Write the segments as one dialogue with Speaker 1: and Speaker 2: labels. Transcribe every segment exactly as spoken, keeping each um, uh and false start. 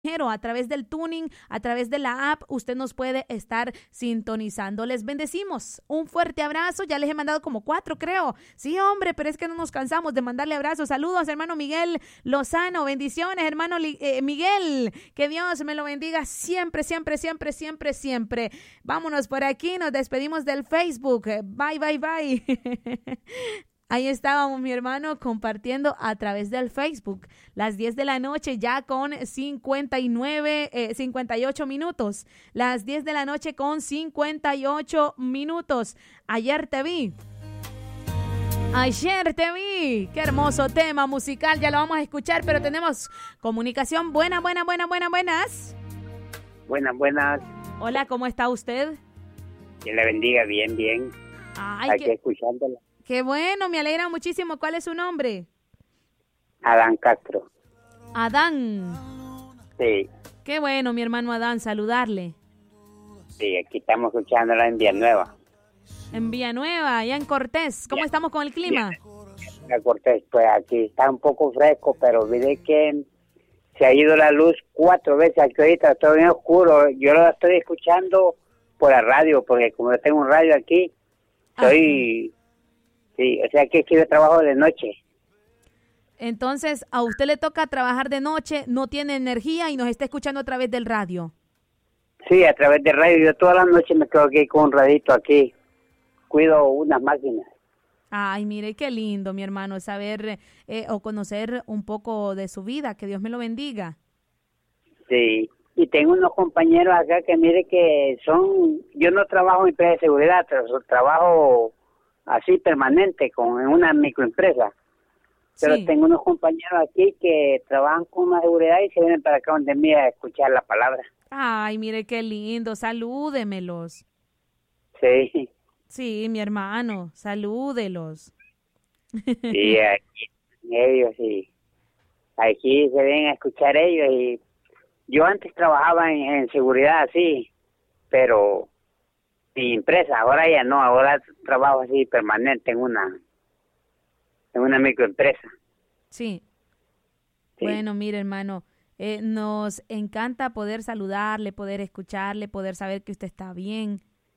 Speaker 1: A través del tuning, a través de la app, usted nos puede estar sintonizando. Les bendecimos. Un fuerte abrazo. Ya les he mandado como cuatro, creo. Sí, hombre, pero es que no nos cansamos de mandarle abrazos. Saludos, hermano Miguel Lozano. Bendiciones, hermano eh, Miguel. Que Dios me lo bendiga siempre, siempre, siempre, siempre, siempre. Vámonos por aquí. Nos despedimos del Facebook. Bye, bye, bye. Ahí estábamos, mi hermano, compartiendo a través del Facebook. Las diez de la noche ya con cincuenta y nueve, eh, cincuenta y ocho minutos. Las diez de la noche con cincuenta y ocho minutos. Ayer te vi. Ayer te vi. Qué hermoso tema musical. Ya lo vamos a escuchar, pero tenemos comunicación. Buena, buena, buena, buena, buenas.
Speaker 2: Buenas, buenas.
Speaker 1: Hola, ¿cómo está usted?
Speaker 2: Que le bendiga, bien, bien.
Speaker 1: Ay,
Speaker 2: Aquí
Speaker 1: qué...
Speaker 2: escuchándola.
Speaker 1: Qué bueno, me alegra muchísimo. ¿Cuál es su nombre?
Speaker 2: Adán Castro.
Speaker 1: Adán.
Speaker 2: Sí.
Speaker 1: Qué bueno, mi hermano Adán, saludarle.
Speaker 2: Sí, aquí estamos escuchándola en Villanueva.
Speaker 1: En Villanueva, allá en Cortés. ¿Cómo
Speaker 2: Bien.
Speaker 1: estamos con el clima?
Speaker 2: En Cortés, pues aquí está un poco fresco, pero mire que se ha ido la luz cuatro veces. Aquí ahorita está bien oscuro. Yo lo estoy escuchando por la radio, porque como yo tengo un radio aquí, estoy... Sí, o sea que aquí yo trabajo de noche.
Speaker 1: Entonces, a usted le toca trabajar de noche, no tiene energía y nos está escuchando a través del radio.
Speaker 2: Sí, a través de radio. Yo toda la noche me quedo aquí con un radito aquí. Cuido unas máquinas.
Speaker 1: Ay, mire, qué lindo, mi hermano, saber eh, o conocer un poco de su vida. Que Dios me lo bendiga.
Speaker 2: Sí, y tengo unos compañeros acá que mire que son... Yo no trabajo en empresa de seguridad, pero trabajo... así permanente con en una microempresa, pero
Speaker 1: sí.
Speaker 2: Tengo unos compañeros aquí que trabajan con una seguridad y se vienen para acá donde mí a escuchar la palabra.
Speaker 1: Ay, mire qué lindo, salúdemelos.
Speaker 2: Sí.
Speaker 1: Sí, mi hermano, salúdelos.
Speaker 2: Sí, aquí ellos sí, aquí se vienen a escuchar ellos y yo antes trabajaba en, en seguridad así, pero mi empresa, ahora ya no, ahora trabajo así permanente en una en una microempresa.
Speaker 1: Sí.
Speaker 2: Sí.
Speaker 1: Bueno, mire, hermano, eh, nos encanta poder saludarle, poder escucharle, poder saber que usted está bien.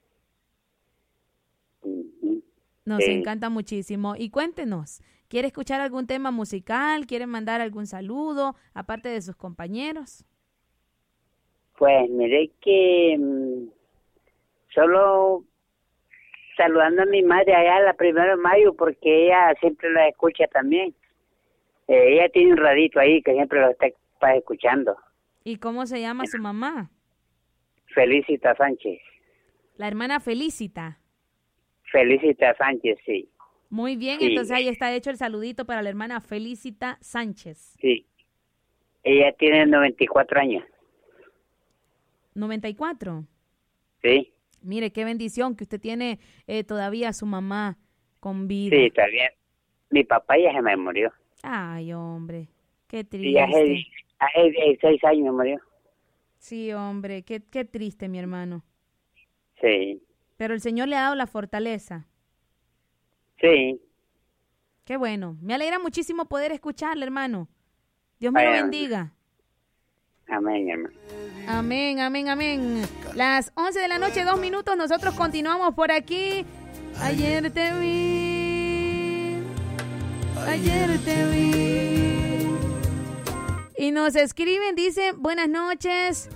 Speaker 2: Uh-huh.
Speaker 1: Nos
Speaker 2: sí.
Speaker 1: encanta muchísimo. Y cuéntenos, ¿quiere escuchar algún tema musical? ¿Quiere mandar algún saludo, aparte de sus compañeros?
Speaker 2: Pues mire que... Mmm, solo saludando a mi madre allá la primero de mayo, porque ella siempre la escucha también. Eh, ella tiene un radito ahí que siempre lo está escuchando.
Speaker 1: ¿Y cómo se llama su mamá?
Speaker 2: Felicita Sánchez.
Speaker 1: La hermana Felicita.
Speaker 2: Felicita Sánchez, sí.
Speaker 1: Muy bien,
Speaker 2: sí.
Speaker 1: Entonces ahí está hecho el saludito para la hermana Felicita Sánchez.
Speaker 2: Sí. Ella tiene noventa y cuatro años.
Speaker 1: ¿noventa y cuatro?
Speaker 2: Sí.
Speaker 1: Mire, qué bendición que usted tiene eh, todavía a su mamá con vida.
Speaker 2: Sí, está bien. Mi papá ya se me murió.
Speaker 1: Ay, hombre, qué triste.
Speaker 2: Sí, hace, hace dieciséis años me murió.
Speaker 1: Sí, hombre, qué, qué triste, mi hermano.
Speaker 2: Sí.
Speaker 1: Pero el Señor le ha dado la fortaleza.
Speaker 2: Sí.
Speaker 1: Qué bueno. Me alegra muchísimo poder escucharle, hermano. Dios me
Speaker 2: Vaya,
Speaker 1: lo bendiga.
Speaker 2: Amén, hermano.
Speaker 1: Amén, amén, amén. Las once de la noche, dos minutos, nosotros continuamos por aquí. Ayer te vi, ayer te vi. Y nos escriben, dicen, buenas noches.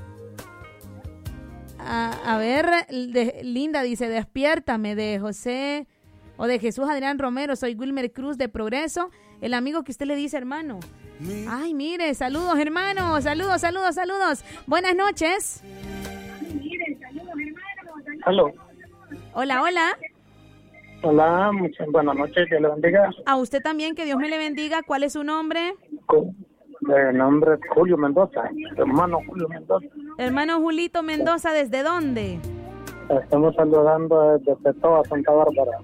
Speaker 1: A, a ver, de, Linda dice, despiértame, de José o de Jesús Adrián Romero. Soy Wilmer Cruz de Progreso, el amigo que usted le dice, hermano. Ay, mire, saludos, hermanos, saludos, saludos, saludos. Buenas noches.
Speaker 3: Mire, saludos, hermanos.
Speaker 4: Aló.
Speaker 1: Hola, hola.
Speaker 4: Hola, muchas buenas noches, Dios le bendiga.
Speaker 1: A usted también, que Dios me le bendiga. ¿Cuál es su nombre?
Speaker 4: El nombre es Julio Mendoza, hermano Julio Mendoza.
Speaker 1: Hermano Julito Mendoza, ¿desde dónde?
Speaker 4: Estamos saludando desde Petoa, Santa Bárbara.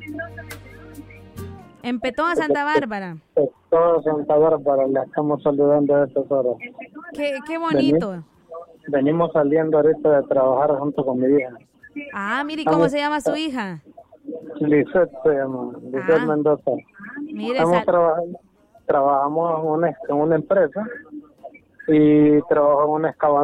Speaker 1: En Petoa, Santa Bárbara.
Speaker 4: Petoa, Santa Bárbara, le estamos saludando a estas horas.
Speaker 1: Qué, qué bonito.
Speaker 4: Venimos, venimos saliendo ahorita de trabajar junto con mi hija.
Speaker 1: Ah, mire, ¿cómo se llama su hija?
Speaker 4: Lisette se llama, Lisette
Speaker 1: Ah,
Speaker 4: Mendoza.
Speaker 1: Mire,
Speaker 4: Estamos
Speaker 1: sal-
Speaker 4: trabajando, trabajamos en una, en una empresa y trabajo en una excavadora.